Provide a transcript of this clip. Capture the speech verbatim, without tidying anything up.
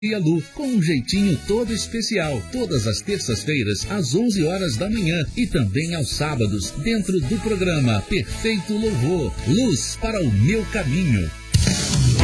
E a Lu, com um jeitinho todo especial, todas as terças-feiras, às onze horas da manhã e também aos sábados, dentro do programa Perfeito Louvor, Luz para o Meu Caminho.